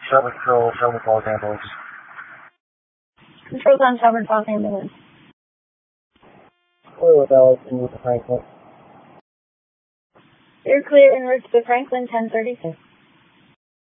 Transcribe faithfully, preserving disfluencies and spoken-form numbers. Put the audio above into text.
Shelby Control, Shelby Falls Ambulance. Control's on Shelby Falls Ambulance. Clear with Alex and with the Franklin. You're clear en route to Franklin ten thirty-six.